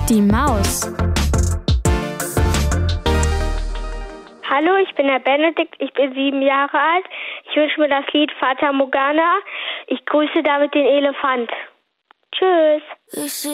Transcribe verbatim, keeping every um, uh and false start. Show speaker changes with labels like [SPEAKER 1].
[SPEAKER 1] Die Maus.
[SPEAKER 2] Hallo, ich bin der Benedikt, ich bin sieben Jahre alt. Ich wünsche mir das Lied Fata Morgana. Ich grüße damit den Elefant. Tschüss.